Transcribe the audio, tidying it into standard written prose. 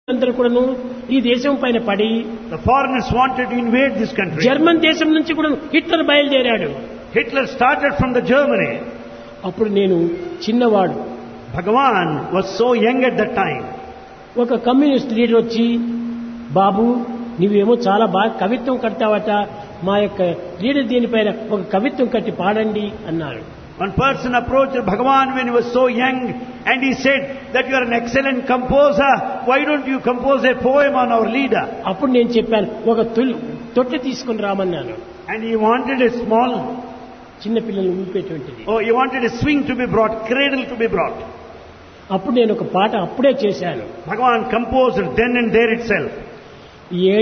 అందరూ కూడాను ఈ దేశం పైన పడి The foreigners wanted to invade this country. German దేశం నుంచి కూడా హిట్లర్ బయలుదేరాడు. Hitler started from the Germany. అప్పుడు నేను చిన్నవాడు. Bhagavan was so young at that time. ఒక కమ్యూనిస్ట్ లీడర్ వచ్చి, బాబు నువ్వేమో చాలా బాగా కవిత్వం కడతావట, మా యొక్క లీడర్ దీనిపైన ఒక కవిత్వం కట్టి పాడండి అన్నారు. One person approached Bhagavan when he was so young and he said that you are an excellent composer. Why don't you compose a poem on our leader? అప్పుడు నేను చెప్పాను, ఒక తొట్టె తీసుకుని రామన్నాను. And he wanted a small, చిన్న పిల్లలు ఊపేటువంటిది. he wanted a swing to be brought, cradle to be brought. అప్పుడు నేను ఒక పాట అప్పుడే చేశాను. Bhagavan composed then and there itself.